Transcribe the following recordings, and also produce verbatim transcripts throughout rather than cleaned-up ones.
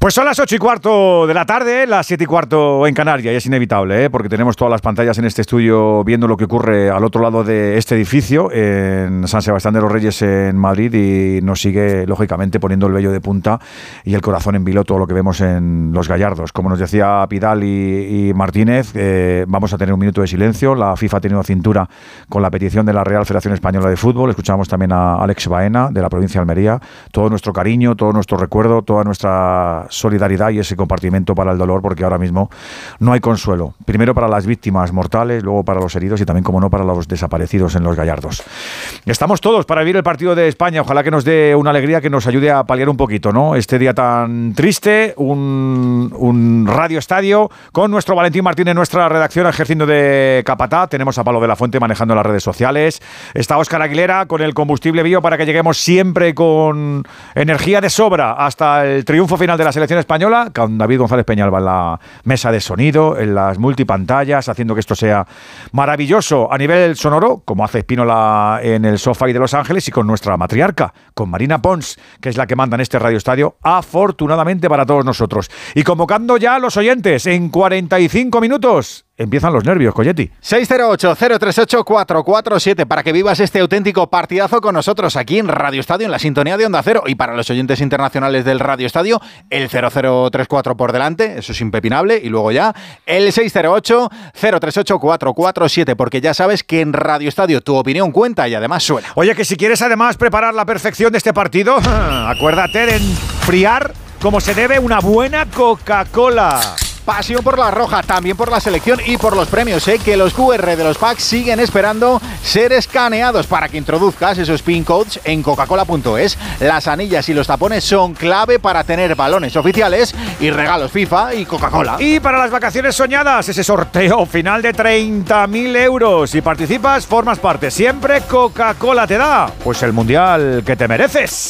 Pues son las ocho y cuarto de la tarde, las siete y cuarto en Canarias, y es inevitable, ¿eh? Porque tenemos todas las pantallas en este estudio viendo lo que ocurre al otro lado de este edificio, en San Sebastián de los Reyes, en Madrid, y nos sigue, lógicamente, poniendo el vello de punta y el corazón en vilo todo lo que vemos en Los Gallardos. Como nos decía Pidal y, y Martínez, eh, vamos a tener un minuto de silencio. La FIFA ha tenido cintura con la petición de la Real Federación Española de Fútbol. Escuchamos también a Alex Baena, de la provincia de Almería. Todo nuestro cariño, todo nuestro recuerdo, toda nuestra solidaridad y ese compartimento para el dolor, porque ahora mismo no hay consuelo. Primero para las víctimas mortales, luego para los heridos y también, como no, para los desaparecidos en Los Gallardos. Estamos todos para vivir el partido de España. Ojalá que nos dé una alegría que nos ayude a paliar un poquito, ¿no? Este día tan triste, un, un radio estadio con nuestro Valentín Martín en nuestra redacción ejerciendo de capataz. Tenemos a Pablo de la Fuente manejando las redes sociales. Está Óscar Aguilera con el combustible bio para que lleguemos siempre con energía de sobra hasta el triunfo final de la selección española, con David González Peñalba en la mesa de sonido, en las multipantallas, haciendo que esto sea maravilloso a nivel sonoro, como hace Espínola en el sofá y de Los Ángeles, y con nuestra matriarca, con Marina Pons, que es la que manda en este Radio Estadio, afortunadamente para todos nosotros. Y convocando ya a los oyentes, en cuarenta y cinco minutos empiezan los nervios, Colletti. seis cero ocho, cero tres ocho, cuatro cuatro siete para que vivas este auténtico partidazo con nosotros aquí en Radio Estadio, en la sintonía de Onda Cero. Y para los oyentes internacionales del Radio Estadio, el cero cero tres cuatro por delante, eso es impepinable. Y luego ya el seis cero ocho, cero tres ocho, cuatro cuatro siete, porque ya sabes que en Radio Estadio tu opinión cuenta y además suena. Oye, que si quieres además preparar la perfección de este partido, acuérdate de enfriar como se debe una buena Coca-Cola. Pasión por la roja, también por la selección y por los premios, ¿eh? Que los cu erre de los packs siguen esperando ser escaneados para que introduzcas esos pin codes en coca-cola punto es. Las anillas y los tapones son clave para tener balones oficiales y regalos FIFA y Coca-Cola. Y para las vacaciones soñadas, ese sorteo final de treinta mil euros. Si participas, formas parte. Siempre Coca-Cola te da, pues, el mundial que te mereces.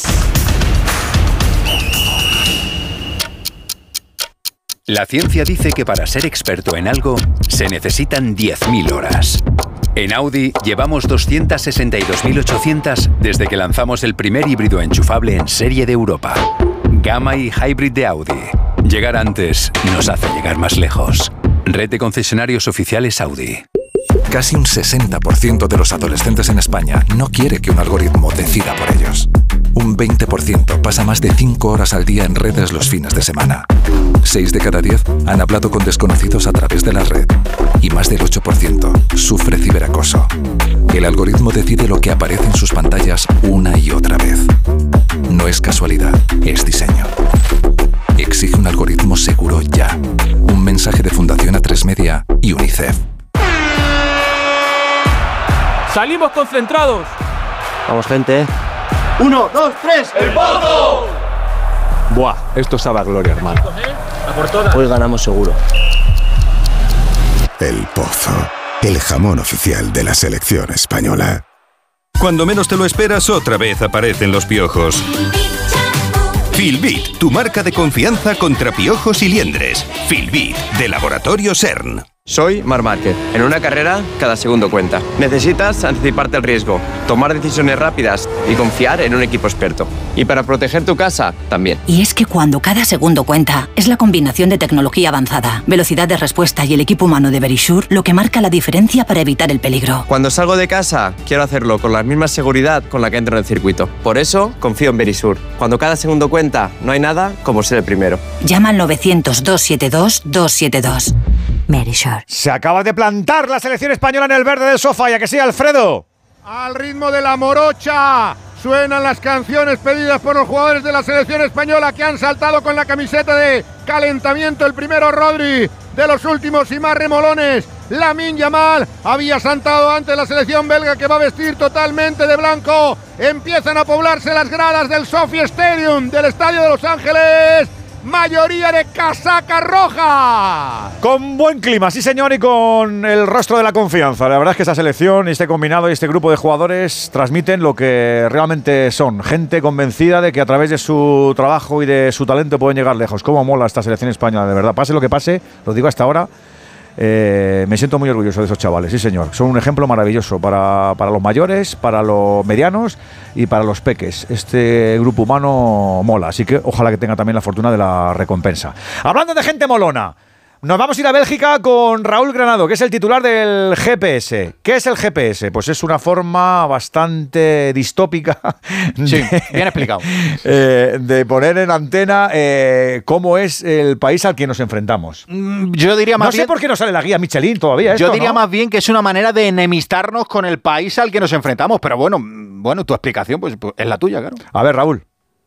La ciencia dice que para ser experto en algo se necesitan diez mil horas. En Audi llevamos doscientas sesenta y dos mil ochocientas desde que lanzamos el primer híbrido enchufable en serie de Europa. Gamma y Hybrid de Audi. Llegar antes nos hace llegar más lejos. Red de concesionarios oficiales Audi. Casi un sesenta por ciento de los adolescentes en España no quiere que un algoritmo decida por ellos. Un veinte por ciento pasa más de cinco horas al día en redes los fines de semana. seis de cada diez han hablado con desconocidos a través de la red. Y más del ocho por ciento sufre ciberacoso. El algoritmo decide lo que aparece en sus pantallas una y otra vez. No es casualidad, es diseño. Exige un algoritmo seguro ya. Un mensaje de Fundación A tres Media y UNICEF. ¡Salimos concentrados! Vamos, gente. ¡Uno, dos, tres! ¡El Pozo! Buah, esto sabe a gloria, hermano. Hoy ganamos seguro. El Pozo, el jamón oficial de la selección española. Cuando menos te lo esperas, otra vez aparecen los piojos. Filbit, tu marca de confianza contra piojos y liendres. Filbit, de Laboratorio CERN. Soy Marc Márquez. En una carrera, cada segundo cuenta. Necesitas anticiparte al riesgo, tomar decisiones rápidas y confiar en un equipo experto. Y para proteger tu casa, también. Y es que cuando cada segundo cuenta, es la combinación de tecnología avanzada, velocidad de respuesta y el equipo humano de Verisure lo que marca la diferencia para evitar el peligro. Cuando salgo de casa, quiero hacerlo con la misma seguridad con la que entro en el circuito. Por eso, confío en Verisure. Cuando cada segundo cuenta, no hay nada como ser el primero. Llama al novecientos, doscientos setenta y dos, doscientos setenta y dos. Verisure. Se acaba de plantar la selección española en el verde del sofá, ya que sí, Alfredo. Al ritmo de la morocha suenan las canciones pedidas por los jugadores de la selección española que han saltado con la camiseta de calentamiento. El primero, Rodri, de los últimos y más remolones. Lamine Yamal había saltado ante la selección belga, que va a vestir totalmente de blanco. Empiezan a poblarse las gradas del SoFi Stadium del Estadio de Los Ángeles. Mayoría de casaca roja. Con buen clima, sí señor, y con el rostro de la confianza. La verdad es que esta selección, este combinado y este grupo de jugadores transmiten lo que realmente son. Gente convencida de que a través de su trabajo y de su talento pueden llegar lejos. Cómo mola esta selección española, de verdad. Pase lo que pase, lo digo hasta ahora, Eh, me siento muy orgulloso de esos chavales, sí señor. Son un ejemplo maravilloso para, para los mayores, para los medianos y para los peques. Este grupo humano mola, así que ojalá que tenga también la fortuna de la recompensa. Hablando de gente molona, nos vamos a ir a Bélgica con Raúl Granado, que es el titular del G P S. ¿Qué es el G P S? Pues es una forma bastante distópica de, sí, bien explicado. Eh, de poner en antena eh, cómo es el país al que nos enfrentamos. Yo diría más no bien... sé por qué no sale la guía Michelin todavía. Esto, Yo diría ¿no? más bien que es una manera de enemistarnos con el país al que nos enfrentamos. Pero bueno, bueno, tu explicación pues, pues es la tuya, claro. A ver, Raúl.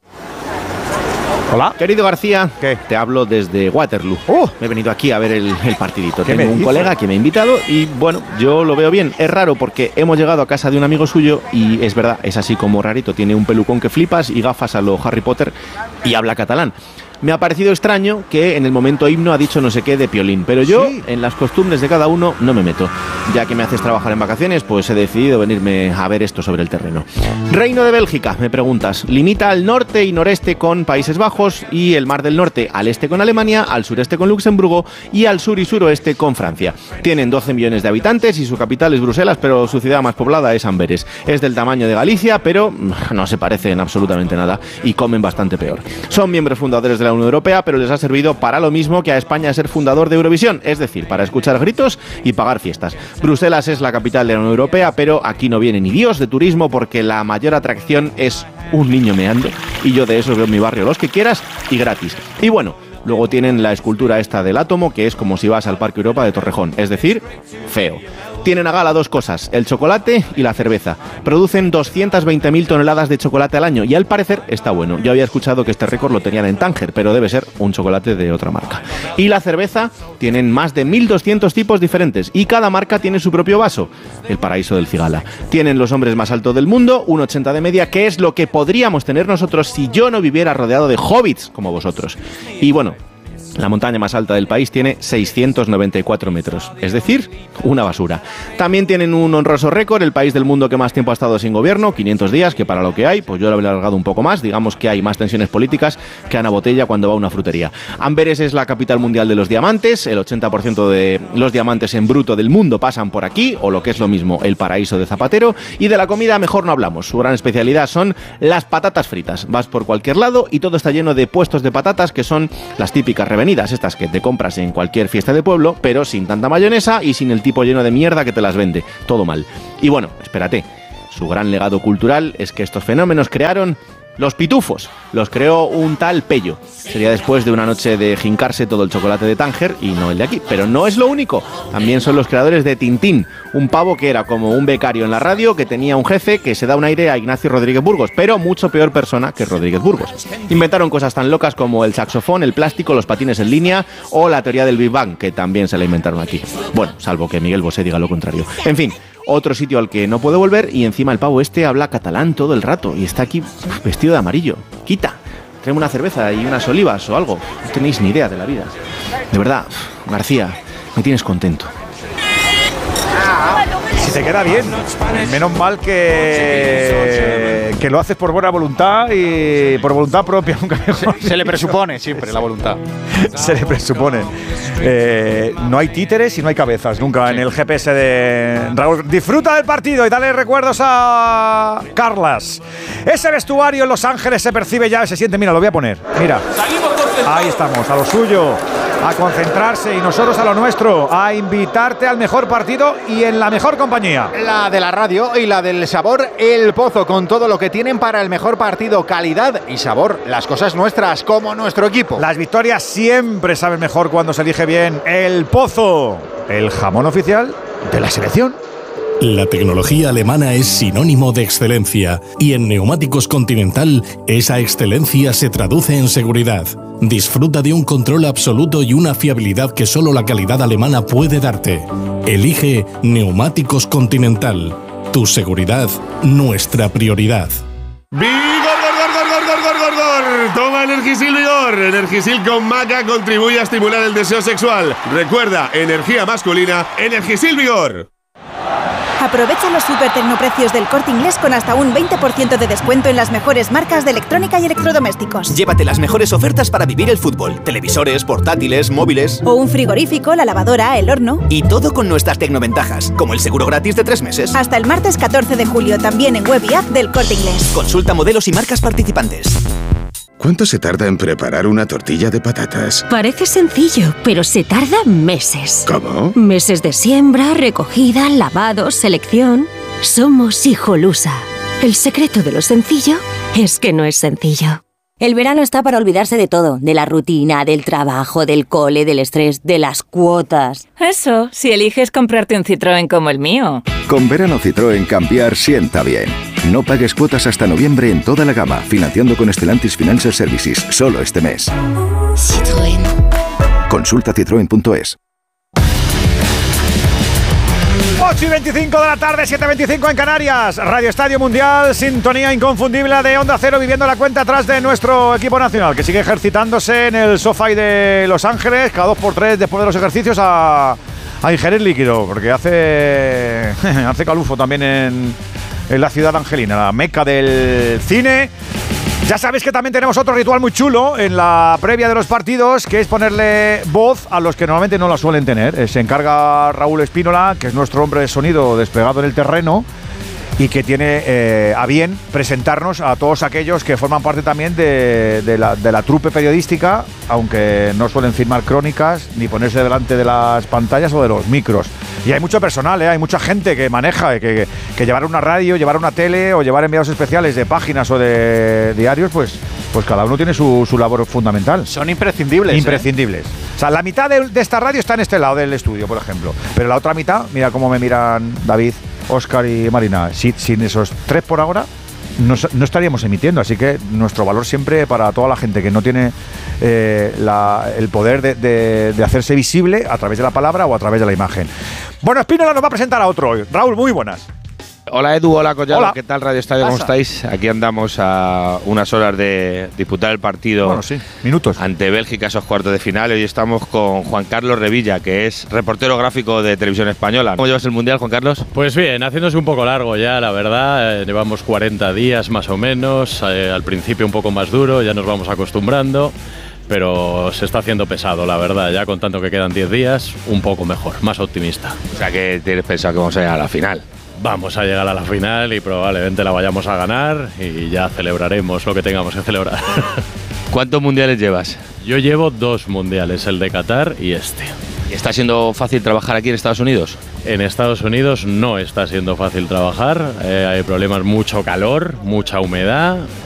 Hola. Querido García, ¿qué? Te hablo desde Waterloo. Uh, me he venido aquí a ver el, el partidito. ¿Qué Tengo me un dices? colega que me ha invitado y bueno, yo lo veo bien. Es raro porque hemos llegado a casa de un amigo suyo y es verdad, es así como rarito. Tiene un pelucón que flipas y gafas a lo Harry Potter y habla catalán. Me ha parecido extraño que en el momento himno ha dicho no sé qué de Piolín, pero yo sí. en las costumbres de cada uno no me meto. Ya que me haces trabajar en vacaciones, pues he decidido venirme a ver esto sobre el terreno. Reino de Bélgica, me preguntas. Limita al norte y noreste con Países Bajos y el Mar del Norte al este con Alemania, al sureste con Luxemburgo y al sur y suroeste con Francia. Tienen doce millones de habitantes y su capital es Bruselas, pero su ciudad más poblada es Amberes. Es del tamaño de Galicia, pero no se parece en absolutamente nada y comen bastante peor. Son miembros fundadores de la Unión Europea, pero les ha servido para lo mismo que a España ser fundador de Eurovisión, es decir, para escuchar gritos y pagar fiestas. Bruselas es la capital de la Unión Europea, pero aquí no viene ni Dios de turismo porque la mayor atracción es un niño meando y yo de esos veo en mi barrio los que quieras y gratis. Y bueno, luego tienen la escultura esta del átomo, que es como si vas al Parque Europa de Torrejón, es decir, feo. Tienen a gala dos cosas, el chocolate y la cerveza. Producen doscientas veinte mil toneladas de chocolate al año y al parecer está bueno. Yo había escuchado que este récord lo tenían en Tánger, pero debe ser un chocolate de otra marca. Y la cerveza, tienen más de mil doscientos tipos diferentes y cada marca tiene su propio vaso. El paraíso del cigala. Tienen los hombres más altos del mundo, uno ochenta de media, que es lo que podríamos tener nosotros si yo no viviera rodeado de hobbits como vosotros. Y bueno, la montaña más alta del país tiene seiscientos noventa y cuatro metros, es decir, una basura. También tienen un honroso récord, el país del mundo que más tiempo ha estado sin gobierno, quinientos días, que para lo que hay, pues yo lo habría alargado un poco más, digamos que hay más tensiones políticas que Ana Botella cuando va a una frutería. Amberes es la capital mundial de los diamantes, el ochenta por ciento de los diamantes en bruto del mundo pasan por aquí, o lo que es lo mismo, el paraíso de Zapatero, y de la comida mejor no hablamos, su gran especialidad son las patatas fritas. Vas por cualquier lado y todo está lleno de puestos de patatas que son las típicas revenidas, estas que te compras en cualquier fiesta de pueblo, pero sin tanta mayonesa y sin el tipo lleno de mierda que te las vende. Todo mal. Y bueno, espérate, su gran legado cultural es que estos fenómenos crearon los pitufos. Los creó un tal Pello. Sería después de una noche de jincarse todo el chocolate de Tánger y no el de aquí. Pero no es lo único. También son los creadores de Tintín, un pavo que era como un becario en la radio, que tenía un jefe que se da un aire a Ignacio Rodríguez Burgos, pero mucho peor persona que Rodríguez Burgos. Inventaron cosas tan locas como el saxofón, el plástico, los patines en línea o la teoría del Big Bang, que también se la inventaron aquí. Bueno, salvo que Miguel Bosé diga lo contrario. En fin, otro sitio al que no puedo volver y encima el pavo este habla catalán todo el rato y está aquí vestido de amarillo. Quita, tráeme una cerveza y unas olivas o algo. No tenéis ni idea de la vida. De verdad, García, me tienes contento. Si te queda bien, menos mal que, que lo haces por buena voluntad y por voluntad propia. Nunca mejor se, se le presupone siempre la voluntad. Se le presupone. Eh, no hay títeres y no hay cabezas nunca sí. en el G P S de Raúl. Disfruta del partido y dale recuerdos a Carlas. Ese vestuario en Los Ángeles se percibe ya, se siente, mira, lo voy a poner. Mira, ahí estamos, a lo suyo, a concentrarse y nosotros a lo nuestro, a invitarte al mejor partido y en la mejor compañía. La de la radio y la del sabor El Pozo, con todo lo que tienen para el mejor partido, calidad y sabor, las cosas nuestras, como nuestro equipo. Las victorias siempre saben mejor cuando se elige bien. El Pozo, el jamón oficial de la selección. La tecnología alemana es sinónimo de excelencia y en Neumáticos Continental esa excelencia se traduce en seguridad. Disfruta de un control absoluto y una fiabilidad que solo la calidad alemana puede darte. Elige Neumáticos Continental. Tu seguridad, nuestra prioridad. ¡Vigor, gor, gor, gor, gor, gor, gor, gor! Toma Energisil Vigor. Energisil con maca contribuye a estimular el deseo sexual. Recuerda, energía masculina, Energisil Vigor. Aprovecha los super tecnoprecios del Corte Inglés con hasta un veinte por ciento de descuento en las mejores marcas de electrónica y electrodomésticos. Llévate las mejores ofertas para vivir el fútbol. Televisores, portátiles, móviles. O un frigorífico, la lavadora, el horno. Y todo con nuestras tecnoventajas, como el seguro gratis de tres meses. Hasta el martes catorce de julio, también en web y app del Corte Inglés. Consulta modelos y marcas participantes. ¿Cuánto se tarda en preparar una tortilla de patatas? Parece sencillo, pero se tarda meses. ¿Cómo? Meses de siembra, recogida, lavado, selección. Somos Hijolusa. El secreto de lo sencillo es que no es sencillo. El verano está para olvidarse de todo, de la rutina, del trabajo, del cole, del estrés, de las cuotas. Eso, si eliges comprarte un Citroën como el mío. Con verano Citroën cambiar sienta bien. No pagues cuotas hasta noviembre en toda la gama, financiando con Stellantis Financial Services, solo este mes. Citroën. Consulta citroen punto es. ocho y veinticinco de la tarde, siete y veinticinco en Canarias. Radio Estadio Mundial, sintonía inconfundible de Onda Cero, viviendo la cuenta atrás de nuestro equipo nacional, que sigue ejercitándose en el SoFi de Los Ángeles, cada dos por tres después de los ejercicios a, a ingerir líquido, porque hace, hace calufo también en, en la ciudad angelina, la meca del cine. Ya sabéis que también tenemos otro ritual muy chulo en la previa de los partidos, que es ponerle voz a los que normalmente no la suelen tener. Se encarga Raúl Espínola, que es nuestro hombre de sonido desplegado en el terreno y que tiene eh, a bien presentarnos a todos aquellos que forman parte también de, de, la, de la trupe periodística, aunque no suelen firmar crónicas ni ponerse delante de las pantallas o de los micros. Y hay mucho personal, ¿eh? Hay mucha gente que maneja, que, que, que llevar una radio, llevar una tele o llevar enviados especiales de páginas o de diarios, pues, pues cada uno tiene su, su labor fundamental. Son imprescindibles. Imprescindibles. ¿eh? O sea, la mitad de, de esta radio está en este lado del estudio, por ejemplo. Pero la otra mitad, mira cómo me miran David, Óscar y Marina. Si, sin esos tres por ahora, no, no estaríamos emitiendo. Así que nuestro valor siempre para toda la gente que no tiene eh, la, el poder de, de, de hacerse visible a través de la palabra o a través de la imagen. Bueno, Espínola nos va a presentar a otro hoy. Raúl, muy buenas. Hola Edu, hola Collado, hola. ¿Qué tal Radio Estadio? ¿Cómo estáis? Aquí andamos a unas horas de disputar el partido bueno, sí. Minutos. ante Bélgica, esos cuartos de final. Hoy estamos con Juan Carlos Revilla, que es reportero gráfico de Televisión Española. ¿Cómo llevas el Mundial, Juan Carlos? Pues bien, haciéndose un poco largo ya, la verdad. Eh, llevamos cuarenta días más o menos, eh, al principio un poco más duro, ya nos vamos acostumbrando. Pero se está haciendo pesado, la verdad. Ya con tanto que quedan diez días, un poco mejor, más optimista. O sea que tienes pensado que vamos a llegar a la final. Vamos a llegar a la final y probablemente la vayamos a ganar y ya celebraremos lo que tengamos que celebrar. ¿Cuántos mundiales llevas? Yo llevo dos mundiales, el de Qatar y este. ¿Y está siendo fácil trabajar aquí en Estados Unidos? En Estados Unidos no está siendo fácil trabajar. Eh, hay problemas, mucho calor, mucha humedad.